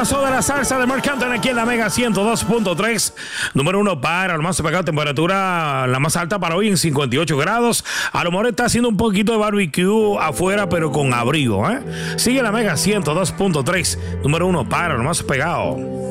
temazo de la salsa de Marc Anthony aquí en la Mega 102.3. Número 1 para lo más pegado, temperatura la más alta para hoy en 58 grados. A lo mejor está haciendo un poquito de barbecue afuera, pero con abrigo, ¿eh? Sigue la Mega 102.3. Número 1 para lo más pegado.